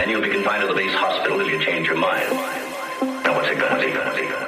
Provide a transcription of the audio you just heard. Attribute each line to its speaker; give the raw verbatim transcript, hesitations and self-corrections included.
Speaker 1: and you'll be confined to the base hospital if you change your mind. Now what's it gonna be? Gonna be?